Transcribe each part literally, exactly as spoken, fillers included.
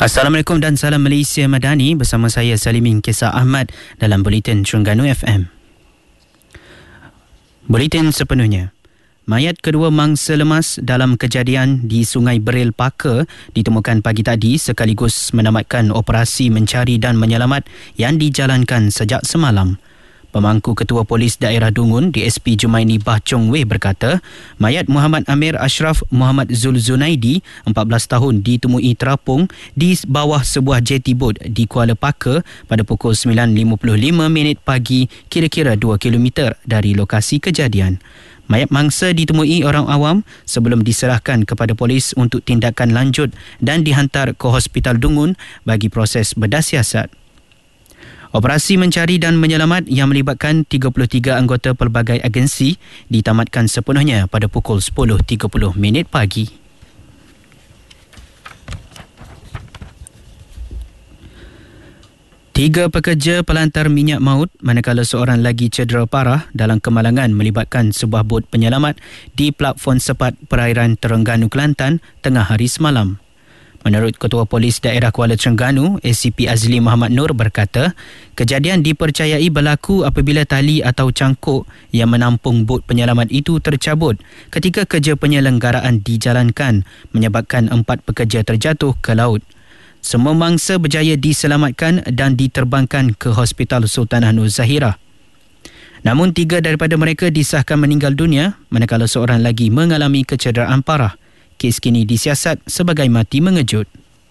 Assalamualaikum dan salam Malaysia Madani, bersama saya Salimin Kesah Ahmad dalam Buletin Terengganu F M. Buletin sepenuhnya. Mayat kedua mangsa lemas dalam kejadian di Sungai Beril Paka ditemukan pagi tadi sekaligus menamatkan operasi mencari dan menyelamat yang dijalankan sejak semalam. Pemangku Ketua Polis Daerah Dungun D S P Jumaini Bah Chong Wei berkata, mayat Muhammad Amir Ashraf Muhammad Zul Zunaidi, empat belas tahun, ditemui terapung di bawah sebuah jeti bot di Kuala Paka pada pukul sembilan lima puluh lima minit pagi, kira-kira dua kilometer dari lokasi kejadian. Mayat mangsa ditemui orang awam sebelum diserahkan kepada polis untuk tindakan lanjut dan dihantar ke Hospital Dungun bagi proses bedah siasat. Operasi mencari dan menyelamat yang melibatkan tiga puluh tiga anggota pelbagai agensi ditamatkan sepenuhnya pada pukul sepuluh tiga puluh minit pagi. Tiga pekerja pelantar minyak maut manakala seorang lagi cedera parah dalam kemalangan melibatkan sebuah bot penyelamat di platform sepat perairan Terengganu, Kelantan tengah hari semalam. Menurut Ketua Polis Daerah Kuala Terengganu, A C P Azli Muhammad Nur berkata, kejadian dipercayai berlaku apabila tali atau cangkuk yang menampung bot penyelamat itu tercabut ketika kerja penyelenggaraan dijalankan, menyebabkan empat pekerja terjatuh ke laut. Semua mangsa berjaya diselamatkan dan diterbangkan ke Hospital Sultanah Nur Zahirah. Namun tiga daripada mereka disahkan meninggal dunia, manakala seorang lagi mengalami kecederaan parah. Kes kini disiasat sebagai mati mengejut.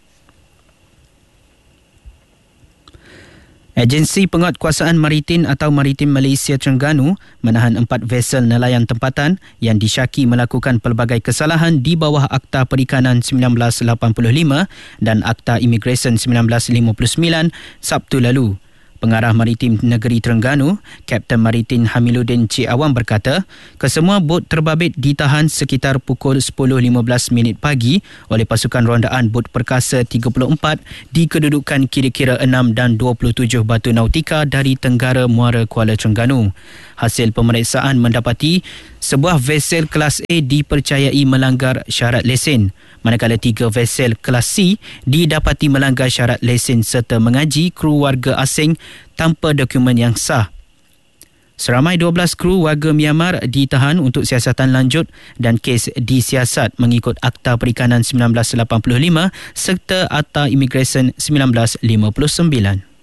Agensi Penguatkuasaan Maritim atau Maritim Malaysia Terengganu menahan empat vesel nelayan tempatan yang disyaki melakukan pelbagai kesalahan di bawah Akta Perikanan sembilan belas lapan puluh lima dan Akta Imigresen sembilan belas lima puluh sembilan Sabtu lalu. Pengarah Maritim Negeri Terengganu, Kapten Maritim Hamiluddin Cik Awam berkata, kesemua bot terbabit ditahan sekitar pukul sepuluh lima belas minit pagi oleh pasukan rondaan bot perkasa tiga puluh empat di kedudukan kira-kira enam dan dua puluh tujuh batu nautika dari Tenggara Muara Kuala Terengganu. Hasil pemeriksaan mendapati sebuah vesel kelas A dipercayai melanggar syarat lesen, manakala tiga vesel kelas C didapati melanggar syarat lesen serta mengaji kru warga asing tanpa dokumen yang sah. Seramai dua belas kru warga Myanmar ditahan untuk siasatan lanjut dan kes disiasat mengikut Akta Perikanan sembilan belas lapan puluh lima serta Akta Imigresen sembilan belas lima puluh sembilan.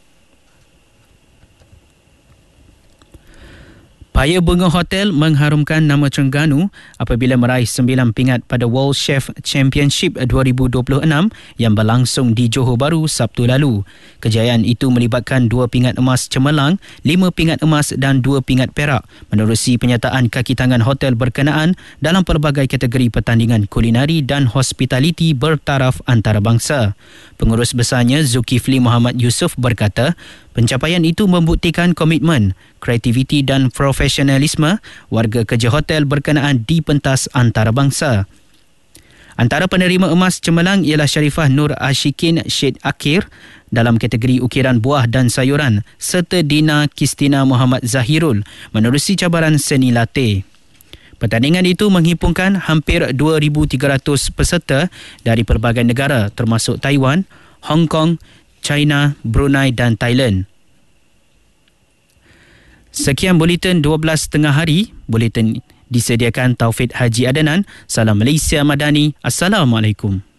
Paya Bunga Hotel mengharumkan nama Terengganu apabila meraih sembilan pingat pada World Chef Championship dua ribu dua puluh enam yang berlangsung di Johor Bahru Sabtu lalu. Kejayaan itu melibatkan dua pingat emas cemerlang, lima pingat emas dan dua pingat perak menerusi penyertaan kaki tangan hotel berkenaan dalam pelbagai kategori pertandingan kulinari dan hospitality bertaraf antarabangsa. Pengurus besarnya Zulkifli Muhammad Yusof berkata, pencapaian itu membuktikan komitmen, kreativiti dan profesionalisme warga kerja hotel berkenaan di pentas antarabangsa. Antara penerima emas cemerlang ialah Sharifah Nur Ashikin Syed Akir dalam kategori ukiran buah dan sayuran serta Dina Kistina Muhammad Zahirul menerusi cabaran seni latte. Pertandingan itu menghimpunkan hampir dua ribu tiga ratus peserta dari pelbagai negara termasuk Taiwan, Hong Kong, China, Brunei dan Thailand. Sekian Buletin dua belas tengah hari. Buletin disediakan Taufik Haji Adenan. Salam Malaysia Madani. Assalamualaikum.